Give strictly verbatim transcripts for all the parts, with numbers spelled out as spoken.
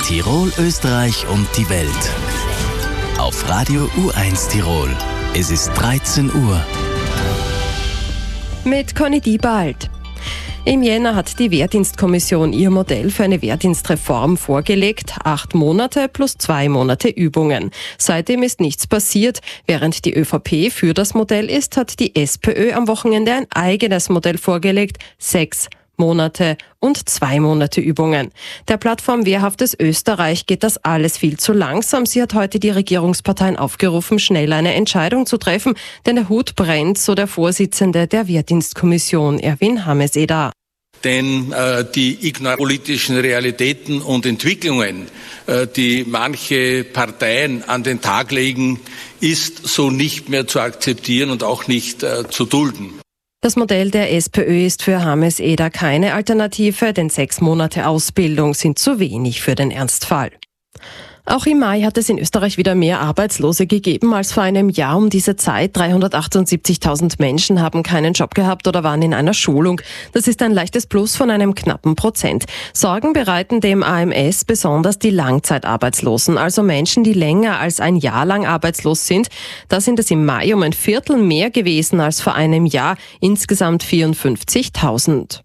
Tirol, Österreich und die Welt. Auf Radio U eins Tirol. Es ist dreizehn Uhr. Mit Conny Diebald. Im Jänner hat die Wehrdienstkommission ihr Modell für eine Wehrdienstreform vorgelegt. Acht Monate plus zwei Monate Übungen. Seitdem ist nichts passiert. Während die ÖVP für das Modell ist, hat die SPÖ am Wochenende ein eigenes Modell vorgelegt. Sechs Monate und zwei Monate Übungen. Der Plattform Wehrhaftes Österreich geht das alles viel zu langsam. Sie hat heute die Regierungsparteien aufgerufen, schnell eine Entscheidung zu treffen, denn der Hut brennt, so der Vorsitzende der Wehrdienstkommission, Erwin Hameseder. Denn äh, die politischen Realitäten und Entwicklungen, äh, die manche Parteien an den Tag legen, ist so nicht mehr zu akzeptieren und auch nicht äh, zu dulden. Das Modell der SPÖ ist für Hameseder keine Alternative, denn sechs Monate Ausbildung sind zu wenig für den Ernstfall. Auch im Mai hat es in Österreich wieder mehr Arbeitslose gegeben als vor einem Jahr um diese Zeit. dreihundertachtundsiebzigtausend Menschen haben keinen Job gehabt oder waren in einer Schulung. Das ist ein leichtes Plus von einem knappen Prozent. Sorgen bereiten dem A M S besonders die Langzeitarbeitslosen, also Menschen, die länger als ein Jahr lang arbeitslos sind. Da sind es im Mai um ein Viertel mehr gewesen als vor einem Jahr, insgesamt vierundfünfzigtausend.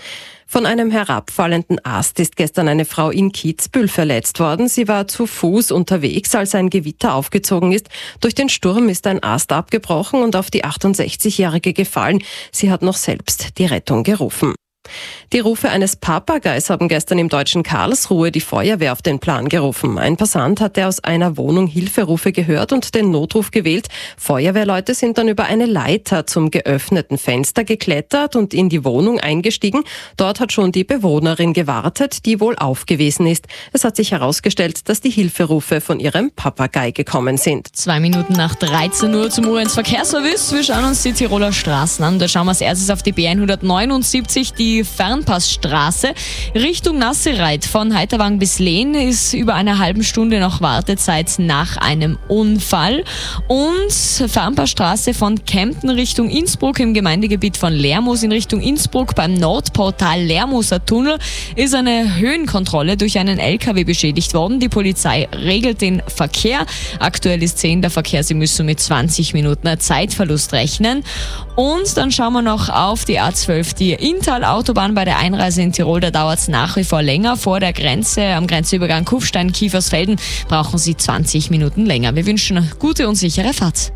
Von einem herabfallenden Ast ist gestern eine Frau in Kitzbühel verletzt worden. Sie war zu Fuß unterwegs, als ein Gewitter aufgezogen ist. Durch den Sturm ist ein Ast abgebrochen und auf die achtundsechzigjährige gefallen. Sie hat noch selbst die Rettung gerufen. Die Rufe eines Papageis haben gestern im deutschen Karlsruhe die Feuerwehr auf den Plan gerufen. Ein Passant hatte aus einer Wohnung Hilferufe gehört und den Notruf gewählt. Feuerwehrleute sind dann über eine Leiter zum geöffneten Fenster geklettert und in die Wohnung eingestiegen. Dort hat schon die Bewohnerin gewartet, die wohl aufgewesen ist. Es hat sich herausgestellt, dass die Hilferufe von ihrem Papagei gekommen sind. Zwei Minuten nach dreizehn Uhr zum U eins Verkehrsservice. Wir schauen uns die Tiroler Straßen an. Da schauen wir als erstes auf die B hundertneunundsiebzig, die Fernpassstraße Richtung Nassereit. Von Heiterwang bis Lehn ist über eine halbe Stunde noch Wartezeit nach einem Unfall. Und Fernpassstraße von Kempten Richtung Innsbruck im Gemeindegebiet von Lermoos in Richtung Innsbruck beim Nordportal Lermooser Tunnel ist eine Höhenkontrolle durch einen L K W beschädigt worden. Die Polizei regelt den Verkehr. Aktuell ist zehn der Verkehr. Sie müssen mit zwanzig Minuten Zeitverlust rechnen. Und dann schauen wir noch auf die A zwölf, die Inntal-Autobahn bei der Einreise in Tirol. Da dauert es nach wie vor länger. Vor der Grenze, am Grenzübergang Kufstein-Kiefersfelden, brauchen Sie zwanzig Minuten länger. Wir wünschen eine gute und sichere Fahrt.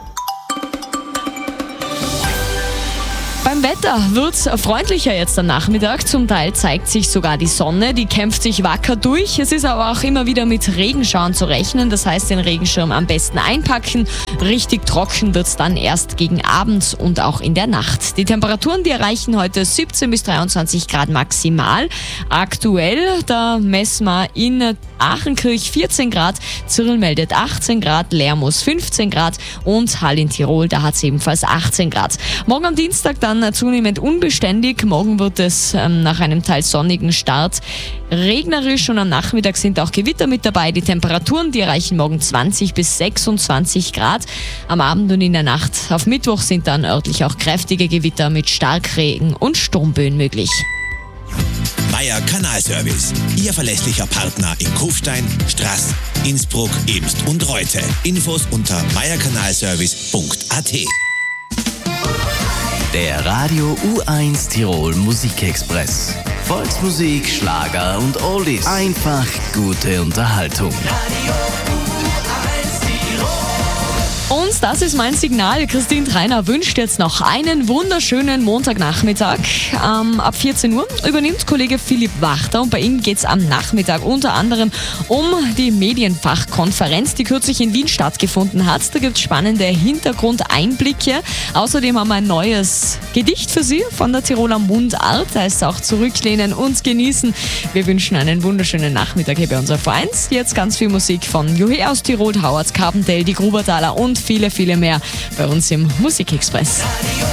Beim Wetter wird's freundlicher jetzt am Nachmittag. Zum Teil zeigt sich sogar die Sonne, die kämpft sich wacker durch. Es ist aber auch immer wieder mit Regenschauern zu rechnen. Das heißt, den Regenschirm am besten einpacken. Richtig trocken wird's dann erst gegen Abend und auch in der Nacht. Die Temperaturen, die erreichen heute siebzehn bis dreiundzwanzig Grad maximal. Aktuell, da messen wir in Aachenkirch vierzehn Grad, Zirl meldet achtzehn Grad, Lermoos fünfzehn Grad und Hall in Tirol, da hat es ebenfalls achtzehn Grad. Morgen am Dienstag dann zunehmend unbeständig. Morgen wird es ähm, nach einem teils sonnigen Start regnerisch und am Nachmittag sind auch Gewitter mit dabei. Die Temperaturen, die erreichen morgen zwanzig bis sechsundzwanzig Grad. Am Abend und in der Nacht auf Mittwoch sind dann örtlich auch kräftige Gewitter mit Starkregen und Sturmböen möglich. Meier Kanalservice, Ihr verlässlicher Partner in Kufstein, Straß, Innsbruck, Emst und Reute. Infos unter meier kanalservice punkt a t. Der Radio U eins Tirol Musikexpress. Volksmusik, Schlager und Oldies. Einfach gute Unterhaltung. Und das ist mein Signal. Christine Treiner wünscht jetzt noch einen wunderschönen Montagnachmittag. Ähm, ab vierzehn Uhr übernimmt Kollege Philipp Wachter und bei ihm geht es am Nachmittag unter anderem um die Medienfachkonferenz, die kürzlich in Wien stattgefunden hat. Da gibt es spannende Hintergrundeinblicke. Außerdem haben wir ein neues Gedicht für Sie von der Tiroler Mundart. Da heißt es auch Zurücklehnen und genießen. Wir wünschen einen wunderschönen Nachmittag hier bei unserer V eins. Jetzt ganz viel Musik von Johe aus Tirol, Howard Carpendale, die Grubertaler und viele, viele mehr bei uns im Musikexpress.